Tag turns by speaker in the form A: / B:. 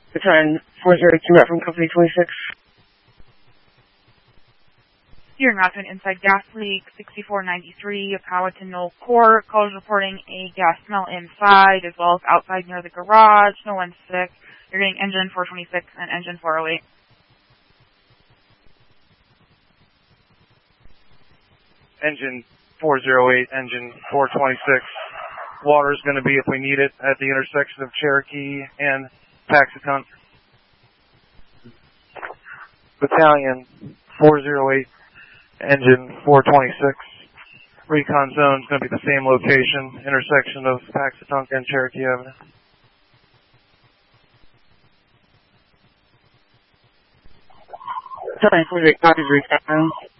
A: Battalion 402 out from Company 26.
B: You're now to an inside gas leak, 6493, Powhatan Knoll Court. Callers reporting a gas smell inside as well as outside near the garage. No one's sick. You're getting engine 426 and engine 408.
C: Engine 408, engine 426. Water is going to be, if we need it, at the intersection of Cherokee and Paxton. Battalion 408, engine 426. Recon zone is going to be the same location, intersection of Paxton and Cherokee Avenue.
A: Battalion 48 copies recon.